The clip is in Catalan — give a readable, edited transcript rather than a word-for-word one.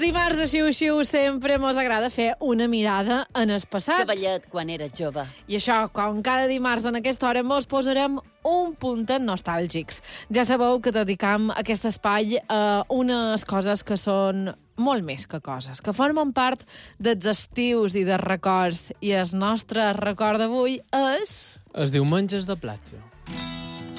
dimarts, així, sempre mos agrada fer una mirada en el passat. Que ballet quan eres jove. I això, quan cada dimarts en aquesta hora mos posarem un puntet nostàlgics. Ja sabeu que dedicam aquest espai a unes coses que són molt més que coses, que formen part dels estius i dels records. I el nostre record d'avui és... Els diumenges de platja.